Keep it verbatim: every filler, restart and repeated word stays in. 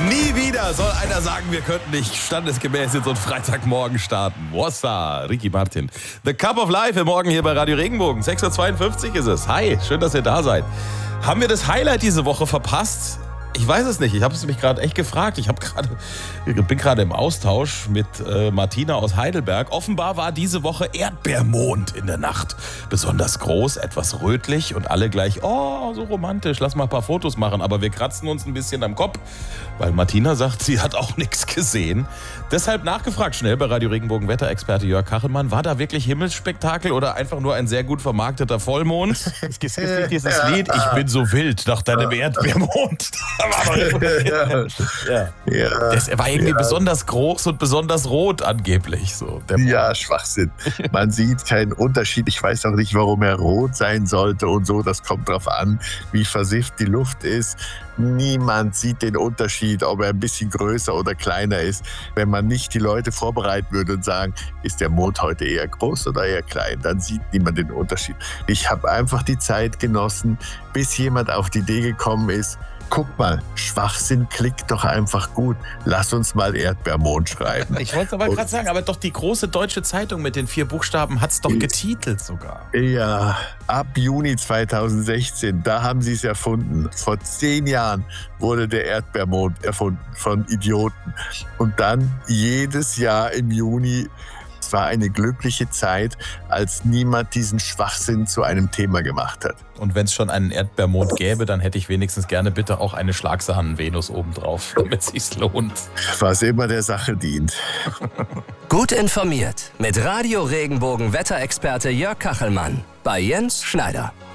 Nie wieder soll einer sagen, wir könnten nicht standesgemäß in so einen Freitagmorgen starten. Wossa, Ricky Martin. The Cup of Life im Morgen hier bei Radio Regenbogen. sechs Uhr zweiundfünfzig ist es. Hi, schön, dass ihr da seid. Haben wir das Highlight diese Woche verpasst? Ich weiß es nicht. Ich habe es mich gerade echt gefragt. Ich hab grade, bin gerade im Austausch mit äh, Martina aus Heidelberg. Offenbar war diese Woche Erdbeermond in der Nacht. Besonders groß, etwas rötlich und alle gleich, oh, so romantisch, lass mal ein paar Fotos machen. Aber wir kratzen uns ein bisschen am Kopf, weil Martina sagt, sie hat auch nichts gesehen. Deshalb nachgefragt schnell bei Radio Regenbogen Wetterexperte Jörg Kachelmann. War da wirklich Himmelsspektakel oder einfach nur ein sehr gut vermarkteter Vollmond? Es gibt dieses Lied, ich bin so wild nach deinem Erdbeermond. ja. Ja. Ja. Das war irgendwie ja. besonders groß und besonders rot angeblich. So, der ja, Schwachsinn. Man sieht keinen Unterschied. Ich weiß auch nicht, warum er rot sein sollte und so. Das kommt drauf an, wie versifft die Luft ist. Niemand sieht den Unterschied, ob er ein bisschen größer oder kleiner ist. Wenn man nicht die Leute vorbereiten würde und sagen, ist der Mond heute eher groß oder eher klein, dann sieht niemand den Unterschied. Ich habe einfach die Zeit genossen, bis jemand auf die Idee gekommen ist, guck mal, Schwachsinn klickt doch einfach gut. Lass uns mal Erdbeermond schreiben. Ich wollte aber gerade sagen, aber doch die große deutsche Zeitung mit den vier Buchstaben hat es doch getitelt sogar. Ja, ab Juni zweitausendsechzehn, da haben sie es erfunden. Vor zehn Jahren wurde der Erdbeermond erfunden von Idioten. Und dann jedes Jahr im Juni. Es war eine glückliche Zeit, als niemand diesen Schwachsinn zu einem Thema gemacht hat. Und wenn es schon einen Erdbeermond gäbe, dann hätte ich wenigstens gerne bitte auch eine Schlagsahnen-Venus obendrauf, damit es sich lohnt. Was immer der Sache dient. Gut informiert mit Radio Regenbogen Wetterexperte Jörg Kachelmann bei Jens Schneider.